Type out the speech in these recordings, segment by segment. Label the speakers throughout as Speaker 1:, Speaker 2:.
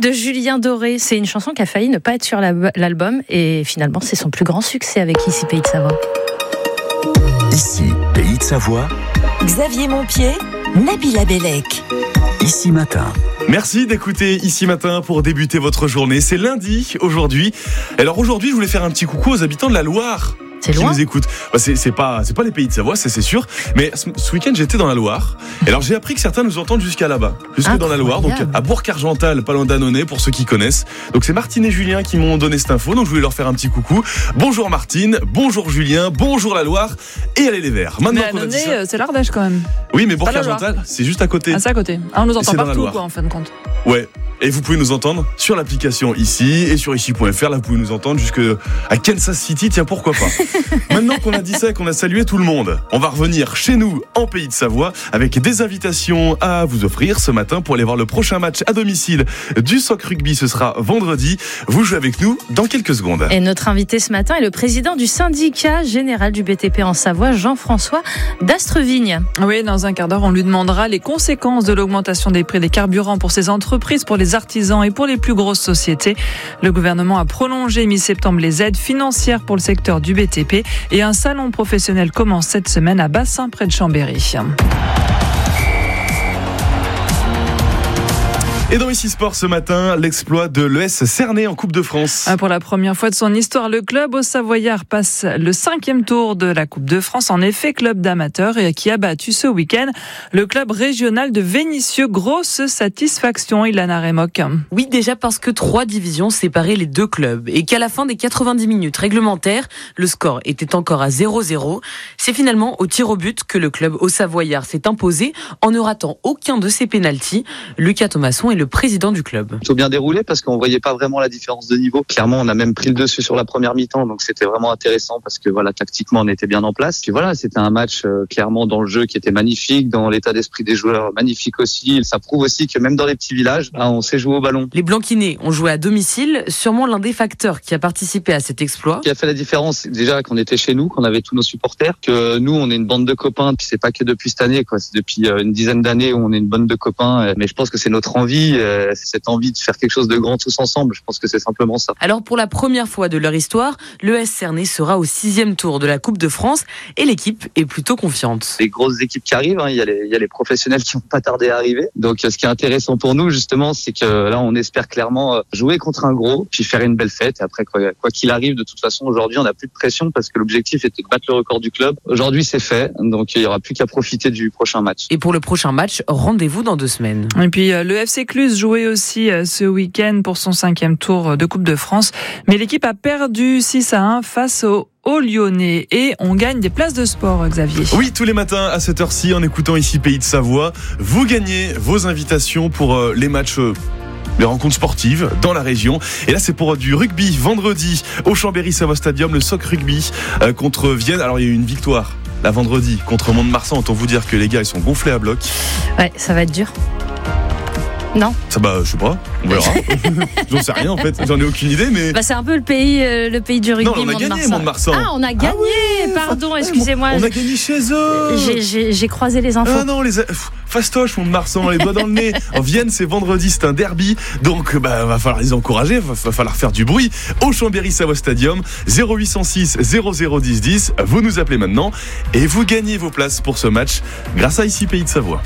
Speaker 1: de Julien Doré. C'est une chanson qui a failli ne pas être sur l'album et finalement c'est son plus grand succès avec Ici Pays de Savoie.
Speaker 2: Ici Pays de Savoie.
Speaker 3: Xavier Montpied, Nabila Bellec.
Speaker 2: Ici Matin.
Speaker 4: Merci d'écouter Ici Matin pour débuter votre journée. C'est lundi aujourd'hui. Alors aujourd'hui, je voulais faire un petit coucou aux habitants de la Loire.
Speaker 1: C'est loin.
Speaker 4: Qui nous écoutent. C'est pas les Pays de Savoie, c'est sûr. Mais ce week-end, j'étais dans la Loire. Et alors, j'ai appris que certains nous entendent jusqu'à là-bas. Jusque dans la Loire. Donc, à Bourg-Argental, pas loin d'Annonay, pour ceux qui connaissent. Donc, c'est Martine et Julien qui m'ont donné cette info. Donc, je voulais leur faire un petit coucou. Bonjour Martine, bonjour Julien, bonjour la Loire. Et allez les Verts. Maintenant
Speaker 5: mais
Speaker 4: qu'on a dit ça.
Speaker 5: Annonay, c'est l'Ardèche quand même.
Speaker 4: Oui, mais Bourg-Argental, c'est juste à côté.
Speaker 5: Ah, c'est à côté. Ah, on nous entend
Speaker 4: C'est dans la
Speaker 5: partout,
Speaker 4: Loire.
Speaker 5: quoi, en fin de compte.
Speaker 4: Ouais. Et vous pouvez nous entendre sur l'application Ici et sur ici.fr. Là, vous pouvez nous entendre jusqu'à Kansas City. Tiens, pourquoi pas. Maintenant qu'on a dit ça et qu'on a salué tout le monde, on va revenir chez nous, en Pays de Savoie, avec des invitations à vous offrir ce matin pour aller voir le prochain match à domicile du Soc Rugby. Ce sera vendredi. Vous jouez avec nous dans quelques secondes.
Speaker 1: Et notre invité ce matin est le président du syndicat général du BTP en Savoie, Jean-François d'Astrevigne.
Speaker 5: Oui, dans un quart d'heure, on lui demandera les conséquences de l'augmentation des prix des carburants pour ces entreprises, pour les artisans et pour les plus grosses sociétés. Le gouvernement a prolongé mi-septembre les aides financières pour le secteur du BTP et un salon professionnel commence cette semaine à Bassin, près de Chambéry.
Speaker 4: Et dans Ici Sport ce matin, l'exploit de l'ES Cernay en Coupe de France.
Speaker 5: Pour la première fois de son histoire, le club haut-savoyard passe le 5e tour de la Coupe de France. En effet, club d'amateurs et qui a battu ce week-end le club régional de Vénissieux. Grosse satisfaction, Ilana Remoc.
Speaker 6: Oui, déjà parce que 3 divisions séparaient les deux clubs et qu'à la fin des 90 minutes réglementaires, le score était encore à 0-0. C'est finalement au tir au but que le club haut-savoyard s'est imposé en ne ratant aucun de ses pénaltys. Lucas Thomasson est le président du club.
Speaker 7: Plutôt bien déroulé parce qu'on voyait pas vraiment la différence de niveau. Clairement, on a même pris le dessus sur la première mi-temps, donc c'était vraiment intéressant parce que voilà, tactiquement, on était bien en place. Puis voilà, c'était un match clairement dans le jeu qui était magnifique, dans l'état d'esprit des joueurs magnifique aussi. Ça prouve aussi que même dans les petits villages, on sait jouer au ballon.
Speaker 6: Les Blanquinés ont joué à domicile, sûrement l'un des facteurs qui a participé à cet exploit.
Speaker 7: Ce qui a fait la différence, c'est déjà qu'on était chez nous, qu'on avait tous nos supporters, que nous, on est une bande de copains. Puis c'est pas que depuis cette année, quoi. C'est depuis une dizaine d'années où on est une bande de copains. Mais je pense que c'est notre envie. C'est cette envie de faire quelque chose de grand tous ensemble. Je pense que c'est simplement ça.
Speaker 6: Alors pour la première fois de leur histoire, l'ES Cernay sera au 6e tour de la Coupe de France et l'équipe est plutôt confiante.
Speaker 7: Les grosses équipes qui arrivent, il y a les professionnels qui vont pas tarder à arriver. Donc ce qui est intéressant pour nous justement, c'est que là on espère clairement jouer contre un gros, puis faire une belle fête. Et après quoi qu'il arrive, de toute façon aujourd'hui on n'a plus de pression parce que l'objectif était de battre le record du club. Aujourd'hui c'est fait, donc il y aura plus qu'à profiter du prochain match.
Speaker 6: Et pour le prochain match, rendez-vous dans 2 semaines.
Speaker 5: Et puis le FC Cluse jouait aussi ce week-end pour son 5e tour de Coupe de France. Mais l'équipe a perdu 6-1 face aux Lyonnais. Et on gagne des places de sport, Xavier.
Speaker 4: Oui, tous les matins à cette heure-ci, en écoutant Ici Pays de Savoie, vous gagnez vos invitations pour les matchs... les rencontres sportives dans la région. Et là, c'est pour du rugby. Vendredi, au Chambéry Savoie Stadium, le Soc Rugby contre Vienne. Alors, il y a eu une victoire, la vendredi, contre Mont-de-Marsan. Autant vous dire que les gars, ils sont gonflés à bloc.
Speaker 1: Ouais, ça va être dur. Non.
Speaker 4: Ça, je sais pas, on verra. J'en sais rien en fait, j'en ai aucune idée, mais.
Speaker 1: C'est un peu le pays du rugby.
Speaker 4: Non, on a gagné Mont-de-Marsan.
Speaker 1: Ah, on a gagné, pardon, excusez-moi.
Speaker 4: On a gagné chez eux.
Speaker 1: J'ai croisé les infos.
Speaker 4: Ah non, fastoche Mont-de-Marsan, les doigts dans le nez. En Vienne, c'est vendredi, c'est un derby, donc va falloir les encourager, va falloir faire du bruit. Au Chambéry Savoie Stadium, 0806 0010 10. Vous nous appelez maintenant et vous gagnez vos places pour ce match grâce à Ici Pays de Savoie.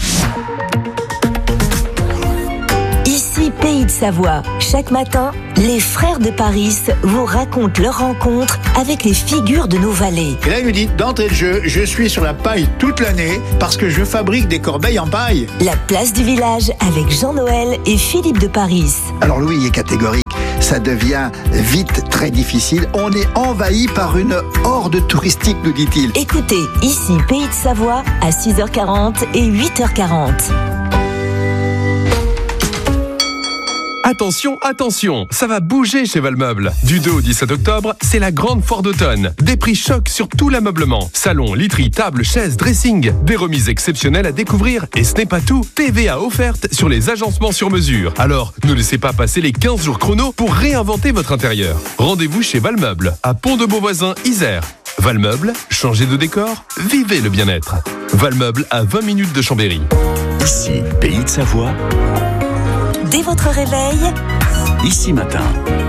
Speaker 3: Ici Pays de Savoie. Chaque matin, les frères de Paris vous racontent leur rencontre avec les figures de nos vallées.
Speaker 8: Et là, il me dit, d'entrée de jeu, je suis sur la paille toute l'année parce que je fabrique des corbeilles en paille.
Speaker 3: La place du village avec Jean-Noël et Philippe de Paris.
Speaker 9: Alors Louis est catégorique, ça devient vite très difficile. On est envahi par une horde touristique, nous dit-il.
Speaker 3: Écoutez, Ici Pays de Savoie à 6h40 et 8h40.
Speaker 10: Attention, attention, ça va bouger chez Valmeuble. Du 2 au 17 octobre, c'est la grande foire d'automne. Des prix chocs sur tout l'ameublement. Salon, literie, table, chaises, dressing. Des remises exceptionnelles à découvrir. Et ce n'est pas tout, TVA offerte sur les agencements sur mesure. Alors, ne laissez pas passer les 15 jours chrono pour réinventer votre intérieur. Rendez-vous chez Valmeuble, à Pont-de-Beauvoisin, Isère. Valmeuble, changez de décor, vivez le bien-être. Valmeuble à 20 minutes de Chambéry.
Speaker 2: Ici, Pays de Savoie.
Speaker 3: Dès votre réveil,
Speaker 2: Ici Matin.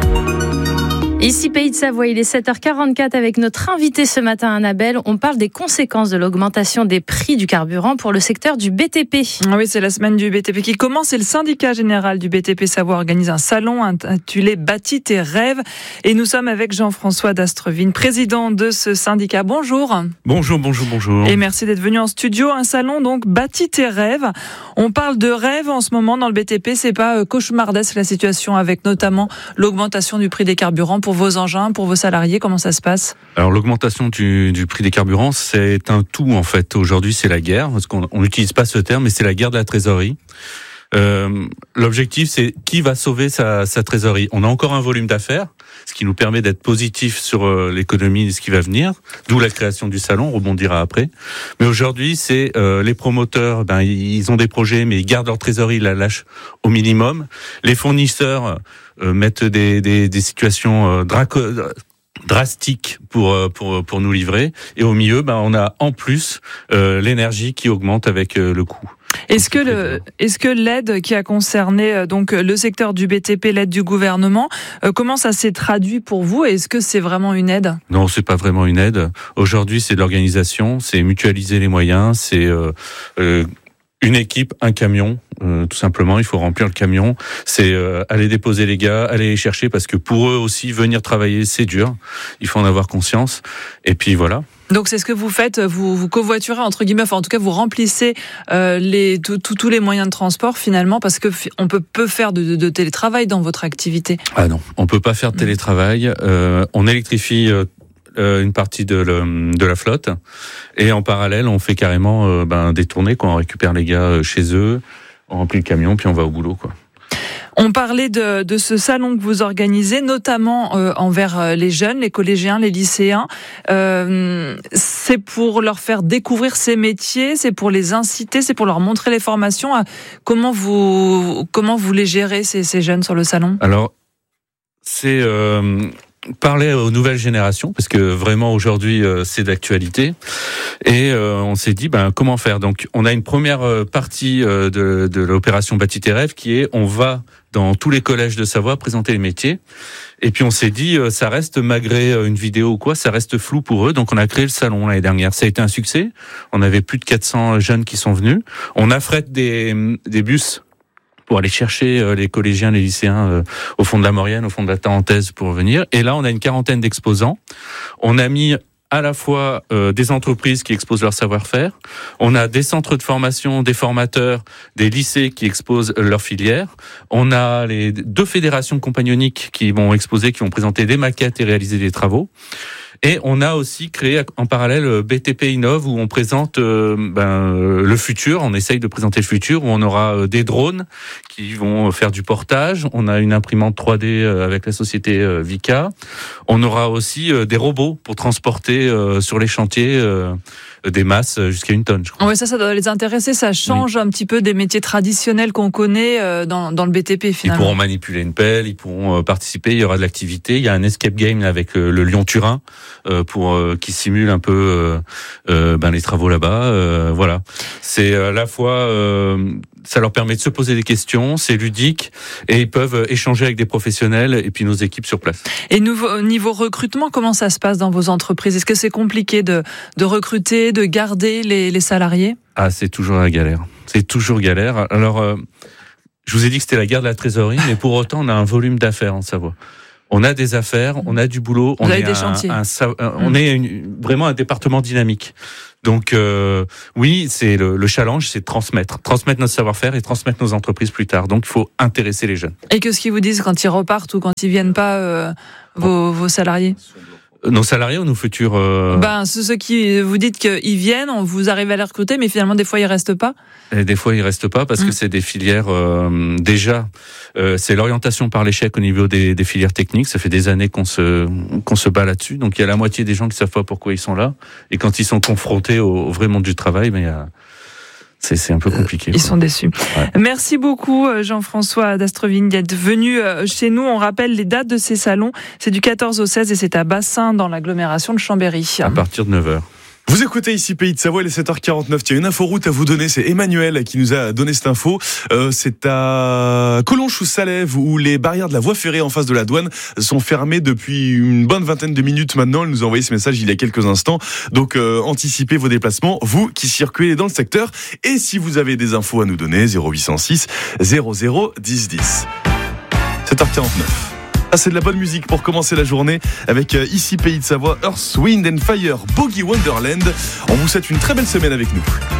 Speaker 1: Ici Pays de Savoie, il est 7h44 avec notre invité ce matin, Annabelle. On parle des conséquences de l'augmentation des prix du carburant pour le secteur du BTP.
Speaker 5: Oui, c'est la semaine du BTP qui commence et le syndicat général du BTP Savoie organise un salon intitulé Bâtis tes rêves. Et nous sommes avec Jean-François Dastrevine, président de ce syndicat. Bonjour.
Speaker 11: Bonjour.
Speaker 5: Et merci d'être venu en studio. Un salon donc Bâtis tes rêves. On parle de rêves en ce moment dans le BTP. C'est pas cauchemardesque la situation avec notamment l'augmentation du prix des carburants pour vos engins, pour vos salariés. Comment ça se passe ?
Speaker 11: Alors l'augmentation du prix des carburants, c'est un tout en fait. Aujourd'hui, c'est la guerre, parce qu'on n'utilise pas ce terme, mais c'est la guerre de la trésorerie. L'objectif, c'est qui va sauver sa trésorerie. On a encore un volume d'affaires, ce qui nous permet d'être positif sur l'économie et ce qui va venir, d'où la création du salon, on rebondira après. Mais aujourd'hui, c'est les promoteurs, ils ont des projets, mais ils gardent leur trésorerie, ils la lâchent au minimum. Les fournisseurs mettent des situations drastiques pour nous livrer. Et au milieu, on a en plus l'énergie qui augmente avec le coût.
Speaker 5: Est-ce que l'aide qui a concerné donc le secteur du BTP, l'aide du gouvernement, comment ça s'est traduit pour vous ? Est-ce que c'est vraiment une aide ?
Speaker 11: Non, c'est pas vraiment une aide. Aujourd'hui, c'est de l'organisation, c'est mutualiser les moyens, c'est une équipe, un camion, tout simplement. Il faut remplir le camion. C'est aller déposer les gars, aller les chercher, parce que pour eux aussi, venir travailler, c'est dur. Il faut en avoir conscience. Et puis voilà.
Speaker 5: Donc c'est ce que vous faites, vous covoiturez entre guillemets, enfin en tout cas vous remplissez tous les moyens de transport finalement, parce que on peut faire de télétravail dans votre activité.
Speaker 11: Ah non, on peut pas faire de télétravail. On électrifie une partie de la flotte, et en parallèle on fait carrément des tournées quand on récupère les gars chez eux, on remplit le camion puis on va au boulot quoi.
Speaker 5: On parlait de ce salon que vous organisez, notamment envers les jeunes, les collégiens, les lycéens. C'est pour leur faire découvrir ces métiers, c'est pour les inciter, c'est pour leur montrer les formations. Comment vous les gérez, ces jeunes sur le salon ?
Speaker 11: Alors, c'est parler aux nouvelles générations, parce que vraiment aujourd'hui c'est d'actualité, et on s'est dit comment faire. Donc on a une première partie de l'opération Bâtis tes rêves qui est on va dans tous les collèges de Savoie présenter les métiers, et puis on s'est dit ça reste, malgré une vidéo ou quoi, ça reste flou pour eux, donc on a créé le salon l'année dernière. Ça a été un succès, on avait plus de 400 jeunes qui sont venus, on affrète des bus pour aller chercher les collégiens, les lycéens au fond de la Maurienne, au fond de la Tarentaise pour venir. Et là, on a une quarantaine d'exposants. On a mis à la fois des entreprises qui exposent leur savoir-faire, on a des centres de formation, des formateurs, des lycées qui exposent leur filière, on a les 2 fédérations compagnoniques qui vont exposer, qui vont présenter des maquettes et réaliser des travaux. Et on a aussi créé en parallèle BTP Innov, où on présente le futur, on essaye de présenter le futur, où on aura des drones qui vont faire du portage, on a une imprimante 3D avec la société Vika, on aura aussi des robots pour transporter sur les chantiers des masses jusqu'à 1 tonne, je crois.
Speaker 5: Oui, ça doit les intéresser, ça change un petit peu des métiers traditionnels qu'on connaît dans le BTP finalement.
Speaker 11: Ils pourront manipuler une pelle, ils pourront participer, il y aura de l'activité, il y a un escape game avec le Lyon-Turin qui simule un peu les travaux là-bas, voilà. C'est à la fois ça leur permet de se poser des questions, c'est ludique, et ils peuvent échanger avec des professionnels et puis nos équipes sur place.
Speaker 5: Et niveau recrutement, comment ça se passe dans vos entreprises ? Est-ce que c'est compliqué de recruter, de garder les salariés ?
Speaker 11: Ah, c'est toujours la galère. C'est toujours galère. Alors, je vous ai dit que c'était la guerre de la trésorerie, mais pour autant, on a un volume d'affaires en Savoie. On a des affaires, on a du boulot, on est on est vraiment un département dynamique. Donc oui, c'est le challenge, c'est de transmettre notre savoir-faire et transmettre nos entreprises plus tard. Donc il faut intéresser les jeunes.
Speaker 5: Et qu'est-ce qu'ils vous disent quand ils repartent ou quand ils viennent pas, vos salariés ?
Speaker 11: Nos salariés ou nos futurs
Speaker 5: ceux qui vous dites qu'ils viennent, vous arrivez à les recruter, mais finalement des fois ils restent pas.
Speaker 11: Et des fois ils restent pas parce que c'est des filières déjà. C'est l'orientation par l'échec au niveau des filières techniques. Ça fait des années qu'on se bat là-dessus. Donc il y a la moitié des gens qui savent pas pourquoi ils sont là. Et quand ils sont confrontés au vrai monde du travail, c'est un peu compliqué.
Speaker 5: Ils sont déçus. Ouais. Merci beaucoup Jean-François Dastrevine d'être venu chez nous. On rappelle les dates de ces salons. C'est du 14 au 16 et c'est à Bassin dans l'agglomération de Chambéry.
Speaker 11: À partir de 9h.
Speaker 4: Vous écoutez ici Pays de Savoie, il est 7h49. Il y a une inforoute à vous donner. C'est Emmanuel qui nous a donné cette info. C'est à Collonges-sous-Salève où les barrières de la voie ferrée en face de la douane sont fermées depuis une bonne vingtaine de minutes maintenant. Elle nous a envoyé ce message il y a quelques instants. Donc anticipez vos déplacements, vous qui circulez dans le secteur. Et si vous avez des infos à nous donner, 0806 00 10 10. 7h49. Ah, c'est de la bonne musique pour commencer la journée avec ici Pays de Savoie, Earth, Wind and Fire, Boogie Wonderland. On vous souhaite une très belle semaine avec nous.